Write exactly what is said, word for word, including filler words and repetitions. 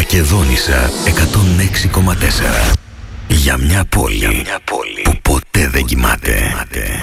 Μακεδόνισσα εκατόν έξι κόμμα τέσσερα. Για μια πόλη, Για μια πόλη που ποτέ δεν κοιμάται.